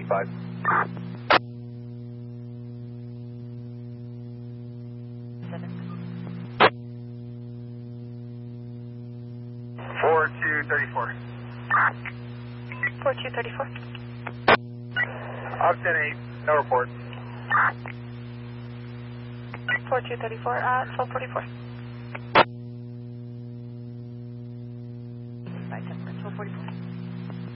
55. 4234. 4234. Ogden 8, no report. 4234 at 1244.